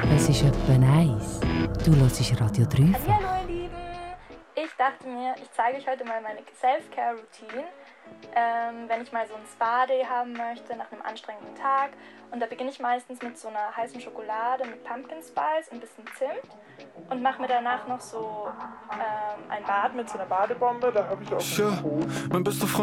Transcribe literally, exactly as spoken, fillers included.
Es ist etwa eins. Du hörst Radio dreifach. Hallo ihr Lieben! Ich dachte mir, ich zeige euch heute mal meine Self-Care-Routine, ähm, wenn ich mal so ein Spa-Day haben möchte nach einem anstrengenden Tag. Und da beginne ich meistens mit so einer heißen Schokolade mit Pumpkin Spice und ein bisschen Zimt und mache mir danach noch so ähm, ein Bad mit so einer Badebombe. Da habe ich auch Sure. Mein bester Freund